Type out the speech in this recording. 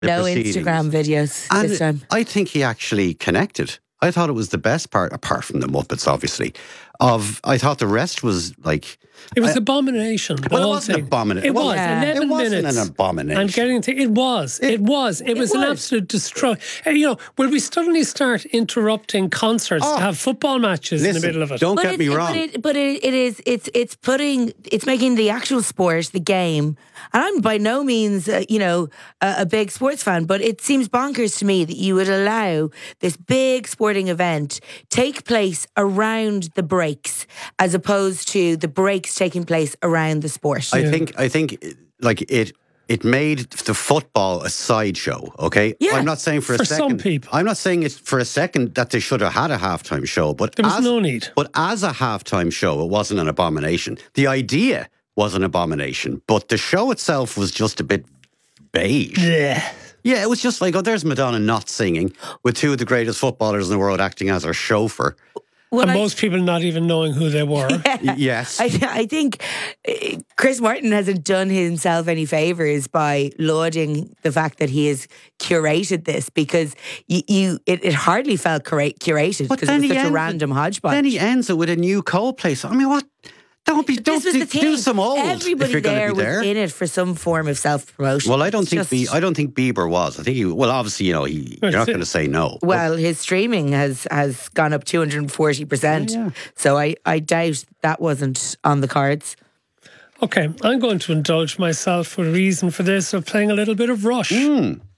No proceedings. Instagram videos And this time. I think he actually connected. I thought it was the best part, apart from the Muppets, obviously. I thought the rest was like... It was abomination. Well, it wasn't abomination. It was. Yeah. 11 It wasn't minutes. an abomination. And getting to... It was an absolute destroy. Will we suddenly start interrupting concerts to have football matches in the middle of it? Don't get me wrong. It's making the actual sport, the game, and I'm by no means, a big sports fan, but it seems bonkers to me that you would allow this big sporting event take place around the breaks as opposed to the breaks taking place around the sport. I think like it made the football a sideshow, okay? Yeah. I'm not saying for a second... some people. I'm not saying it's for a second that they should have had a halftime show, but There was no need. But as a halftime show, it wasn't an abomination. The idea was an abomination, but the show itself was just a bit beige. Yeah. Yeah, it was just like, there's Madonna not singing, with two of the greatest footballers in the world acting as her chauffeur. Most people not even knowing who they were. Yes. I think Chris Martin hasn't done himself any favours by lauding the fact that he has curated this, because it hardly felt curated because it was such a random hodgepodge. Then he ends it with a new Coldplay song. I mean, what? Don't do some old. Everybody if you're there gonna be was in it for some form of self-promotion. Well, I don't think Bieber was. I think obviously, you're not going to say no. Well, his streaming has gone up 240%. Yeah. So I doubt that wasn't on the cards. Okay, I'm going to indulge myself with a reason for this of playing a little bit of Rush.